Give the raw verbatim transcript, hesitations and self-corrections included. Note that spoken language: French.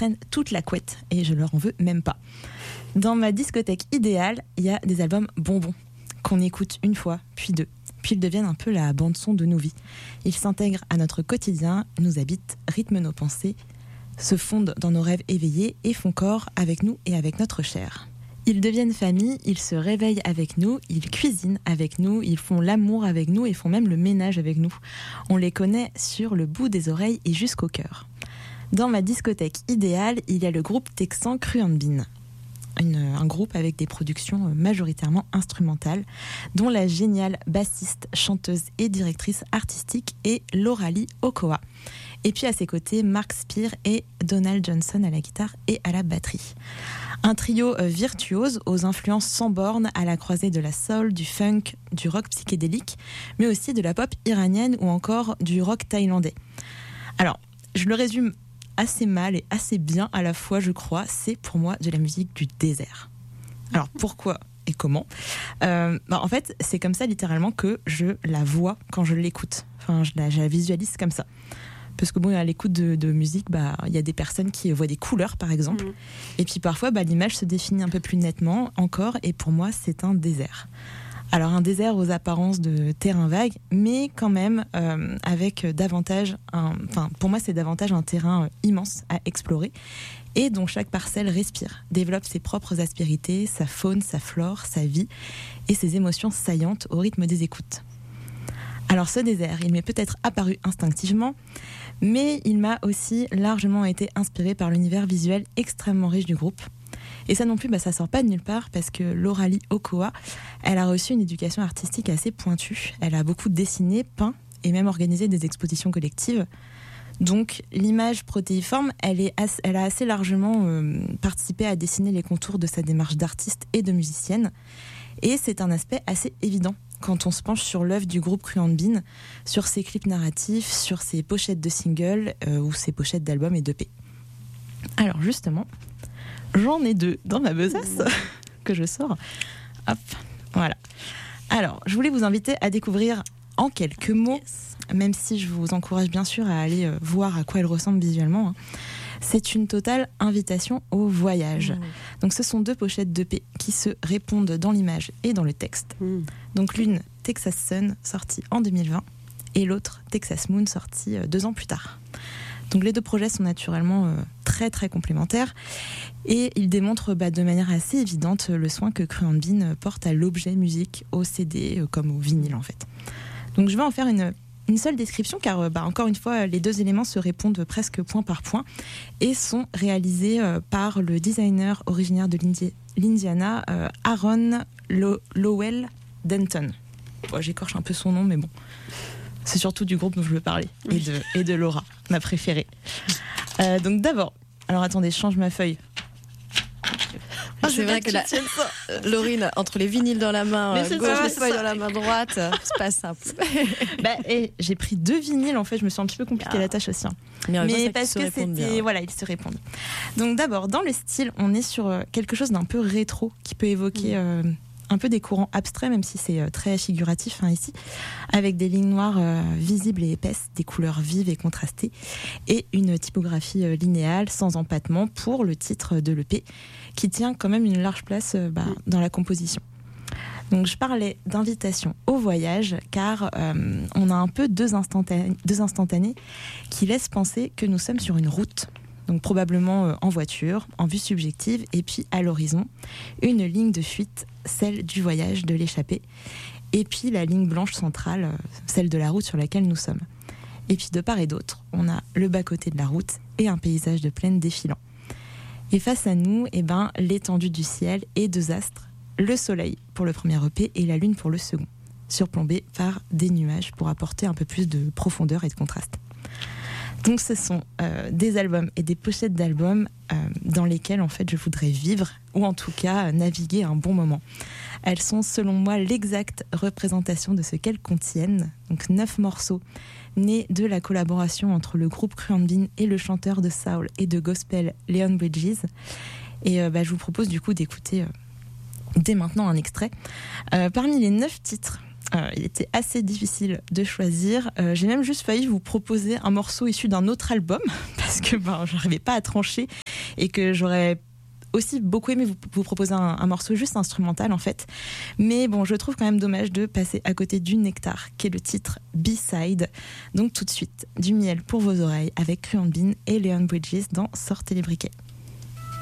prennent toute la couette et je leur en veux même pas. Dans ma discothèque idéale, il y a des albums bonbons qu'on écoute une fois, puis deux. Puis ils deviennent un peu la bande-son de nos vies. Ils s'intègrent à notre quotidien, nous habitent, rythment nos pensées, se fondent dans nos rêves éveillés et font corps avec nous et avec notre chair. Ils deviennent famille, ils se réveillent avec nous, ils cuisinent avec nous, ils font l'amour avec nous et font même le ménage avec nous. On les connaît sur le bout des oreilles et jusqu'au cœur. Dans ma discothèque idéale, il y a le groupe texan Cru and Bean. Une, un groupe avec des productions majoritairement instrumentales, dont la géniale bassiste, chanteuse et directrice artistique est Lauralie Ochoa. Et puis à ses côtés, Mark Spear et Donald Johnson à la guitare et à la batterie. Un trio virtuose aux influences sans bornes à la croisée de la soul, du funk, du rock psychédélique, mais aussi de la pop iranienne ou encore du rock thaïlandais. Alors, je le résume assez mal et assez bien à la fois, je crois, c'est pour moi de la musique du désert. Alors pourquoi et comment euh, bah en fait, c'est comme ça littéralement que je la vois quand je l'écoute. Enfin, je la, je la visualise comme ça. Parce que bon, à l'écoute de, de musique, bah, il y a des personnes qui voient des couleurs, par exemple. Mmh. Et puis parfois, bah, l'image se définit un peu plus nettement encore. Et pour moi, c'est un désert. Alors un désert aux apparences de terrain vague, mais quand même euh, avec davantage, un, enfin pour moi c'est davantage un terrain euh, immense à explorer et dont chaque parcelle respire, développe ses propres aspérités, sa faune, sa flore, sa vie et ses émotions saillantes au rythme des écoutes. Alors ce désert, il m'est peut-être apparu instinctivement, mais il m'a aussi largement été inspiré par l'univers visuel extrêmement riche du groupe. Et ça non plus, bah, ça sort pas de nulle part parce que Lauralie Ochoa, elle a reçu une éducation artistique assez pointue. Elle a beaucoup dessiné, peint et même organisé des expositions collectives. Donc l'image protéiforme, elle, est assez, elle a assez largement euh, participé à dessiner les contours de sa démarche d'artiste et de musicienne. Et c'est un aspect assez évident quand on se penche sur l'œuvre du groupe Cru and Bean, sur ses clips narratifs, sur ses pochettes de singles euh, ou ses pochettes d'albums et d'E P. Alors justement, j'en ai deux dans ma besace que je sors. Hop, voilà. Alors, je voulais vous inviter à découvrir en quelques mots, yes. Même si je vous encourage bien sûr à aller euh, voir à quoi elle ressemble visuellement. Hein. C'est une totale invitation au voyage. Mmh. Donc, ce sont deux pochettes d'E P qui se répondent dans l'image et dans le texte. Mmh. Donc, l'une, Texas Sun, sortie en deux mille vingt, et l'autre, Texas Moon, sortie euh, deux ans plus tard. Donc les deux projets sont naturellement euh, très très complémentaires et ils démontrent bah, de manière assez évidente le soin que Cru and Bean porte à l'objet musique, au C D euh, comme au vinyle en fait. Donc je vais en faire une, une seule description car euh, bah, encore une fois les deux éléments se répondent presque point par point et sont réalisés euh, par le designer originaire de l'Indi- l'Indiana euh, Aaron Lo- Lowell Denton. Bon, j'écorche un peu son nom mais bon. C'est surtout du groupe dont je veux parler, et de, et de Laura, ma préférée. Euh, donc d'abord, alors attendez, je change ma feuille. Ah, c'est vrai que la... Laurine, entre les vinyles dans la main euh, gauche, les feuilles dans la main droite, c'est pas simple. Bah, et j'ai pris deux vinyles, en fait, je me suis un petit peu compliqué ah. la tâche aussi. Hein. Mais, Mais parce que c'était, bien. Voilà, ils se répondent. Donc d'abord, dans le style, on est sur quelque chose d'un peu rétro, qui peut évoquer... Mmh. Euh, un peu des courants abstraits, même si c'est très figuratif hein, ici, avec des lignes noires euh, visibles et épaisses, des couleurs vives et contrastées, et une typographie euh, linéale sans empattement pour le titre de l'E P, qui tient quand même une large place euh, bah, dans la composition. Donc je parlais d'invitation au voyage, car euh, on a un peu deux instantanés, deux instantanés qui laissent penser que nous sommes sur une route. Donc probablement en voiture, en vue subjective, et puis à l'horizon, une ligne de fuite, celle du voyage, de l'échappée, et puis la ligne blanche centrale, celle de la route sur laquelle nous sommes. Et puis de part et d'autre, on a le bas-côté de la route et un paysage de plaine défilant. Et face à nous, eh ben, l'étendue du ciel et deux astres, le soleil pour le premier E P et la lune pour le second, surplombés par des nuages pour apporter un peu plus de profondeur et de contraste. Donc ce sont euh, des albums et des pochettes d'albums euh, dans lesquels en fait je voudrais vivre ou en tout cas naviguer un bon moment. Elles sont selon moi l'exacte représentation de ce qu'elles contiennent. Donc neuf morceaux nés de la collaboration entre le groupe Cru and Bean et le chanteur de soul et de gospel Leon Bridges. Et euh, bah, je vous propose du coup d'écouter euh, dès maintenant un extrait. Euh, parmi les neuf titres, Euh, il était assez difficile de choisir. Euh, j'ai même juste failli vous proposer un morceau issu d'un autre album parce que ben, je n'arrivais pas à trancher. et que j'aurais aussi beaucoup aimé vous, vous proposer un, un morceau juste instrumental en fait. Mais bon, je trouve quand même dommage de passer à côté du Nectar, qui est le titre B-Side. Donc tout de suite, du miel pour vos oreilles avec Cruant Bean et Leon Bridges dans Sortez les briquets.